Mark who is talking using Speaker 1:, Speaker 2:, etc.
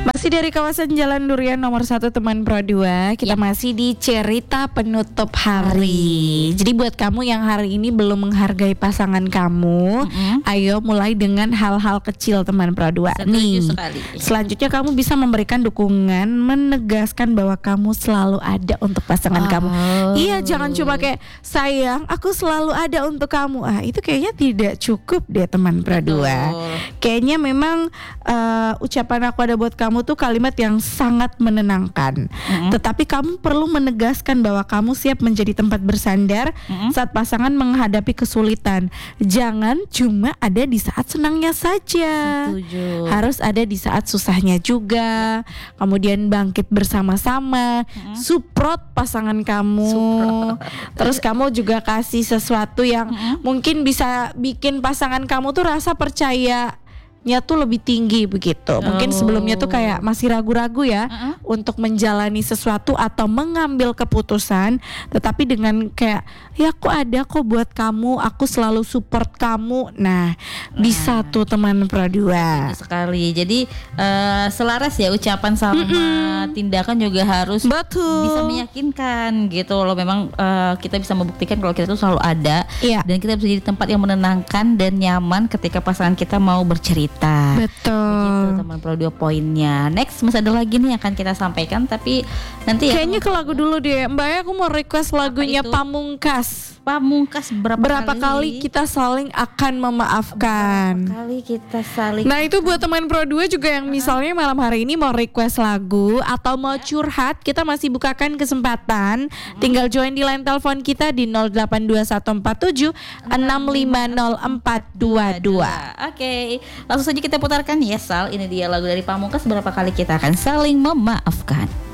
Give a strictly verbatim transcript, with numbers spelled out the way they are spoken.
Speaker 1: Masih dari kawasan Jalan Durian nomor satu teman Pro dua. Kita ya. masih di cerita penutup hari. Jadi buat kamu yang hari ini belum menghargai pasangan kamu, mm-hmm. ayo mulai dengan hal-hal kecil teman Pro dua. Nih, sekali. Selanjutnya kamu bisa memberikan dukungan, menegaskan bahwa kamu selalu ada untuk pasangan oh. kamu. Iya, jangan cuma kayak sayang, aku selalu ada untuk kamu. Ah, itu kayaknya tidak cukup deh teman Pro dua. Kayaknya memang uh, ucapan aku ada buat kamu tuh kalimat yang sangat menenangkan. Mm-hmm. Tetapi kamu perlu menegaskan bahwa kamu siap menjadi tempat bersandar mm-hmm. saat pasangan menghadapi kesulitan. Jangan cuma ada di saat senangnya saja. Setuju. Harus ada di saat susahnya juga. Ya. Kemudian bangkit bersama-sama, mm-hmm. support pasangan kamu. Support. Terus kamu juga kasih sesuatu yang mm-hmm. mungkin bisa bikin pasangan kamu tuh rasa percaya nya tuh lebih tinggi begitu. Mungkin oh. sebelumnya tuh kayak masih ragu-ragu ya uh-uh. untuk menjalani sesuatu atau mengambil keputusan, tetapi dengan kayak ya aku ada kok buat kamu, aku selalu support kamu. Nah, nah. bisa tuh teman Pro dua.
Speaker 2: Sekali. Jadi uh, selaras ya ucapan sama Mm-mm. tindakan juga harus
Speaker 1: Betul.
Speaker 2: bisa meyakinkan gitu loh. Memang uh, kita bisa membuktikan kalau kita tuh selalu ada yeah. dan kita bisa jadi tempat yang menenangkan dan nyaman ketika pasangan kita mau bercerita.
Speaker 1: Betul.
Speaker 2: Begitu teman Pro dua poinnya. Next masih ada lagi nih yang akan kita sampaikan, tapi nanti
Speaker 1: kayaknya ya, ke lagu dulu deh Mbak ya. Aku mau request lagunya Pamungkas.
Speaker 2: Pamungkas berapa,
Speaker 1: berapa
Speaker 2: kali?
Speaker 1: kali kita saling akan memaafkan.
Speaker 2: Berapa kali kita saling.
Speaker 1: Nah itu buat teman Pro dua juga yang misalnya malam hari ini mau request lagu atau mau curhat, kita masih bukakan kesempatan. Hmm. Tinggal join di line telepon kita di nol delapan dua satu empat tujuh enam lima nol empat dua dua.
Speaker 2: Oke, langsung saja kita putarkan ya Sal. Ini dia lagu dari Pamungkas, berapa kali kita akan saling memaafkan.